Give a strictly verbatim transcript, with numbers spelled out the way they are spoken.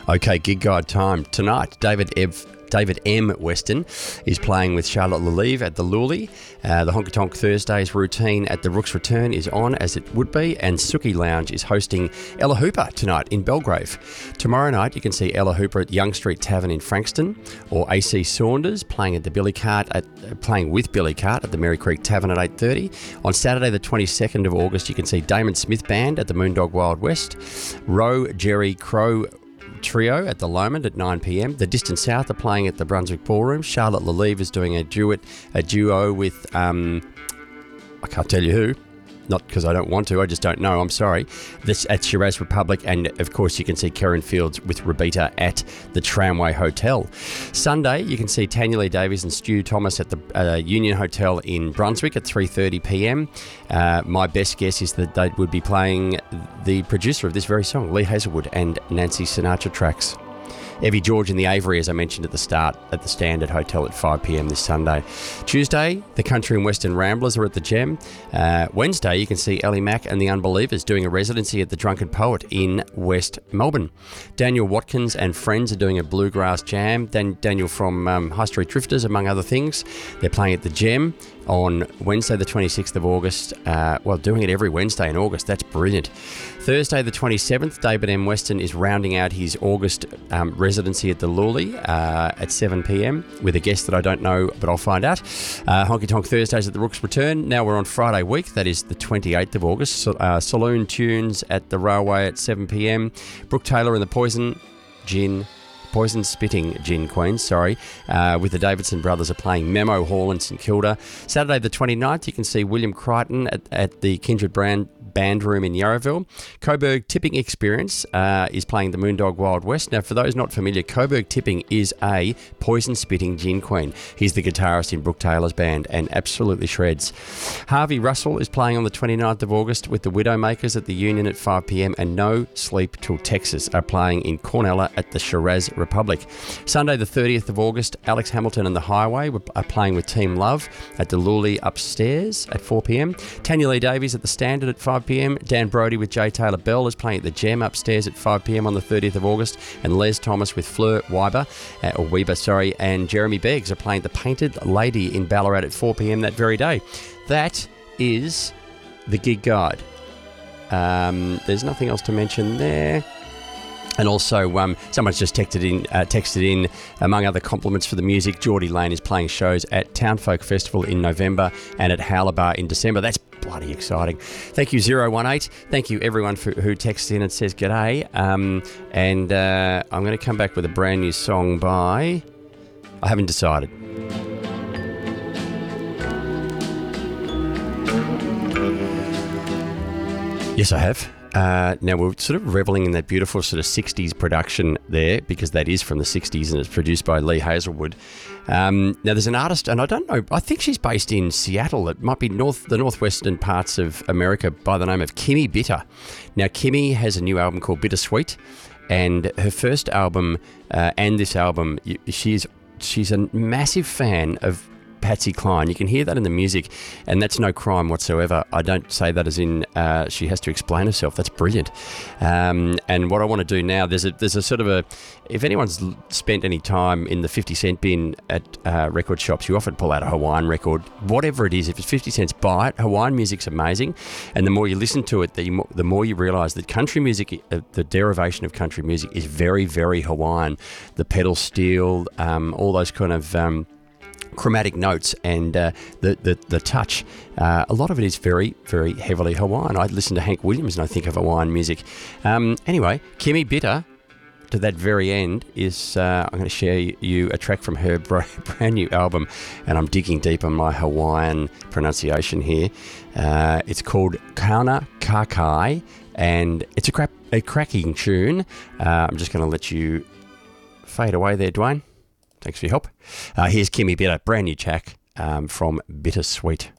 Okay, gig guide time. Tonight, David Ev, David M. Weston is playing with Charlotte Lelieve at the Lully. Uh, the Honky Tonk Thursdays routine at the Rook's Return is on, as it would be, and Suki Lounge is hosting Ella Hooper tonight in Belgrave. Tomorrow night, you can see Ella Hooper at Young Street Tavern in Frankston, or A C Saunders playing at the Billy Cart at uh, playing with Billy Cart at the Merry Creek Tavern at eight thirty. On Saturday, the twenty-second of August, you can see Damon Smith Band at the Moondog Wild West, Roe, Jerry, Crow Trio at the Lomond at nine p.m. The Distant South are playing at the Brunswick Ballroom. Charlotte Lelieve is doing a duet, a duo with, um, I can't tell you who. Not because I don't want to, I just don't know, I'm sorry. This at Shiraz Republic, and of course you can see Karen Fields with Robita at the Tramway Hotel. Sunday, you can see Tanya Lee Davies and Stu Thomas at the uh, Union Hotel in Brunswick at three thirty p.m. Uh, my best guess is that they would be playing the producer of this very song, Lee Hazelwood, and Nancy Sinatra tracks. Evie George and the Avery, as I mentioned at the start, at the Standard Hotel at five p.m. this Sunday. Tuesday, the Country and Western Ramblers are at the Gem. Uh, Wednesday, you can see Ellie Mack and the Unbelievers doing a residency at the Drunken Poet in West Melbourne. Daniel Watkins and friends are doing a bluegrass jam. Dan- Daniel from um, High Street Drifters, among other things. They're playing at the Gem on Wednesday the twenty-sixth of August. Uh, well, doing it every Wednesday in August. That's brilliant. Thursday the twenty-seventh, David M. Weston is rounding out his August um, residency at the Lully uh, at seven p.m. with a guest that I don't know, but I'll find out. Uh, Honky Tonk Thursdays at the Rook's Return. Now we're on Friday week. That is the twenty-eighth of August. So, uh, Saloon Tunes at the Railway at seven p.m. Brooke Taylor and the Poison Gin Poison Spitting Gin Queens, sorry, uh, with the Davidson Brothers are playing Memo Hall in St Kilda. Saturday the twenty-ninth, you can see William Crichton at, at the Kindred Brand Band Room in Yarraville. Coburg Tipping Experience uh, is playing the Moondog Wild West. Now, for those not familiar, Coburg Tipping is a poison spitting gin queen. He's the guitarist in Brooke Taylor's band and absolutely shreds. Harvey Russell is playing on the twenty-ninth of August with the Widowmakers at the Union at five p.m. and No Sleep Till Texas are playing in Cornella at the Shiraz Republic. Sunday the thirtieth of August, Alex Hamilton and the Highway are playing with Team Love at the Lully upstairs at four p.m. Tanya Lee Davies at the Standard at five p.m. Dan Brody with J. Taylor Bell is playing at the Gem upstairs at five p.m. on the thirtieth of August, and Les Thomas with Fleur Weiber, uh, or Weber, sorry, and Jeremy Beggs are playing the Painted Lady in Ballarat at four p.m. that very day. That is the gig guide. Um, there's nothing else to mention there. And also, um, someone's just texted in, uh, texted in, among other compliments for the music, Geordie Lane is playing shows at Townfolk Festival in November and at Howler Bar in December. That's bloody exciting. Thank you, zero one eight. Thank you, everyone for, who texts in and says g'day. Um, and uh, I'm going to come back with a brand new song by... I haven't decided. Yes, I have. Uh, now, we're sort of reveling in that beautiful sort of sixties production there, because that is from the sixties and it's produced by Lee Hazelwood. Um, now, there's an artist, and I don't know, I think she's based in Seattle. It might be north, the northwestern parts of America, by the name of Kimmy Bitter. Now, Kimmy has a new album called Bittersweet, and her first album uh, and this album, she's she's a massive fan of Patsy Cline. You can hear that in the music, and that's no crime whatsoever. I don't say that as in uh, she has to explain herself. That's brilliant. Um, and what I want to do now, there's a there's a sort of a, if anyone's spent any time in the fifty cent bin at uh, record shops, you often pull out a Hawaiian record, whatever it is. If it's fifty cents, buy it. Hawaiian music's amazing, and the more you listen to it, the more, the more you realise that country music, uh, the derivation of country music, is very, very Hawaiian. The pedal steel, um, all those kind of um, chromatic notes, and uh, the, the the touch, uh, a lot of it is very, very heavily Hawaiian. I listen to Hank Williams and I think of Hawaiian music. Um, anyway, Kimmy Bitter, to that very end, is uh, I'm going to share you a track from her brand new album, and I'm digging deep on my Hawaiian pronunciation here. Uh, it's called Kauna Kakai, and it's a, crap, a cracking tune. Uh, I'm just going to let you fade away there, Dwayne. Thanks for your help. Uh, here's Kimmy Bitter, brand new track um, from Bittersweet.